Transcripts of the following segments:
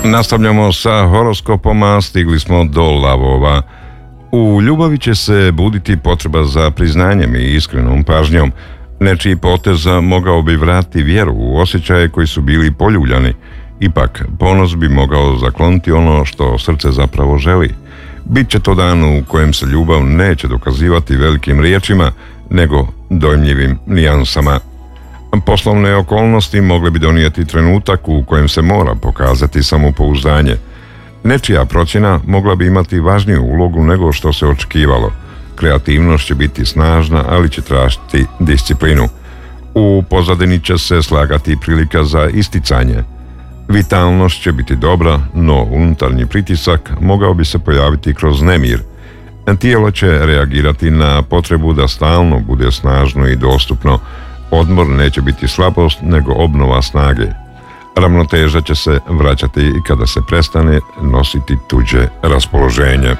Nastavljamo sa horoskopom, a stigli smo do lavova. U ljubavi će se buditi potreba za priznanjem i iskrenom pažnjom. Nečiji potez mogao bi vratiti vjeru u osjećaje koji su bili poljuljani. Ipak, ponos bi mogao zakloniti ono što srce zapravo želi. Biće to dan u kojem se ljubav neće dokazivati velikim riječima, nego dojmljivim nijansama. Poslovne okolnosti mogle bi donijeti trenutak u kojem se mora pokazati samopouzdanje. Nečija procjena mogla bi imati važniju ulogu nego što se očekivalo. Kreativnost će biti snažna, ali će tražiti disciplinu. U pozadini će se slagati prilika za isticanje. Vitalnost će biti dobra, no unutarnji pritisak mogao bi se pojaviti kroz nemir. Tijelo će reagirati na potrebu da stalno bude snažno i dostupno. Odmor neće biti slabost, nego obnova snage. Ravnoteža će se vraćati i kada se prestane nositi tuđe raspoloženje.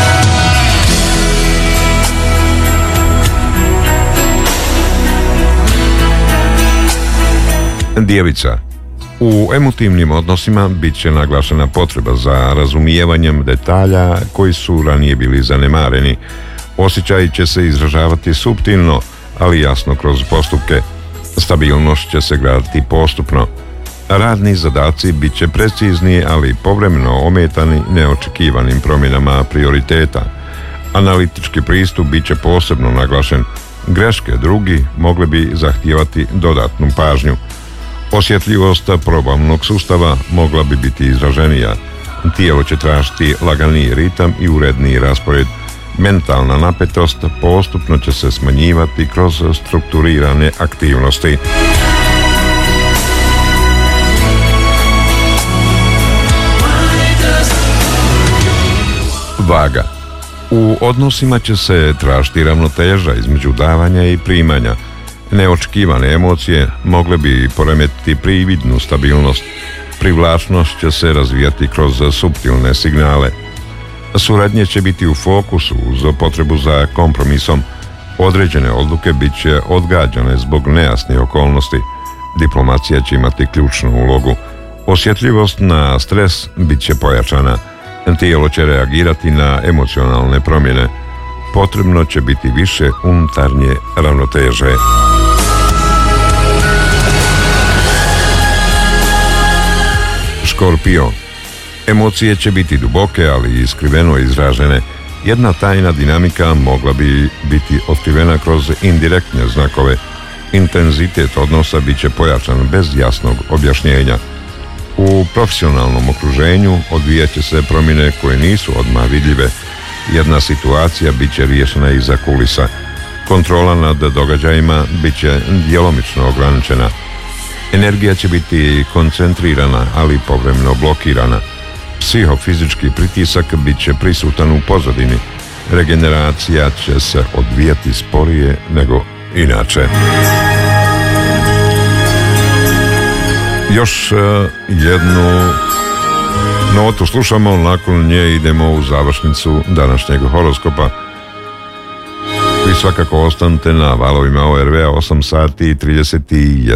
Djevica. U emotivnim odnosima bit će naglašena potreba za razumijevanjem detalja koji su ranije bili zanemareni. Osjećaji će se izražavati suptilno, ali jasno kroz postupke. Stabilnost će se graditi postupno. Radni zadaci bit će precizni, ali povremeno ometani neočekivanim promjenama prioriteta. Analitički pristup bit će posebno naglašen. Greške drugi mogle bi zahtijevati dodatnu pažnju. Osjetljivost probavnog sustava mogla bi biti izraženija. Tijelo će tražiti laganiji ritam i uredniji raspored. Mentalna napetost postupno će se smanjivati kroz strukturirane aktivnosti. Vaga. U odnosima će se tražiti ravnoteža između davanja i primanja. Neočekivane emocije mogle bi poremetiti prividnu stabilnost. Privlačnost će se razvijati kroz suptilne signale. Suradnje će biti u fokusu uz potrebu za kompromisom. Određene odluke bit će odgađane zbog nejasnih okolnosti. Diplomacija će imati ključnu ulogu. Osjetljivost na stres bit će pojačana. Tijelo će reagirati na emocionalne promjene. Potrebno će biti više unutarnje ravnoteže. Škorpion. Emocije će biti duboke, ali i skriveno izražene. Jedna tajna dinamika mogla bi biti otkrivena kroz indirektne znakove. Intenzitet odnosa bit će pojačan bez jasnog objašnjenja. U profesionalnom okruženju odvijat će se promjene koje nisu odmah vidljive. Jedna situacija bit će riješena iza kulisa. Kontrola nad događajima bit će djelomično ograničena. Energija će biti koncentrirana, ali povremeno blokirana. Psihofizički pritisak bit će prisutan u pozadini. Regeneracija će se odvijati sporije nego inače. Još jednu notu slušamo, nakon nje idemo u završnicu današnjeg horoskopa. Vi svakako ostanite na valovima ORV-a 8 sati i 31